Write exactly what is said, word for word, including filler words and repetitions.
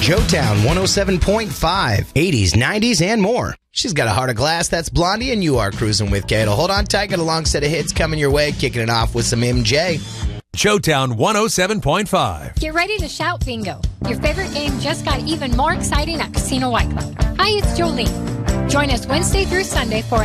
Joetown one oh seven point five, eighties, nineties, and more. She's got a heart of glass. That's Blondie, and you are cruising with Kato. Hold on tight. Got a long set of hits coming your way. Kicking it off with some M J. Joetown one oh seven point five. Get ready to shout bingo. Your favorite game just got even more exciting at Casino White Club. Hi, it's Jolene. Join us Wednesday through Sunday for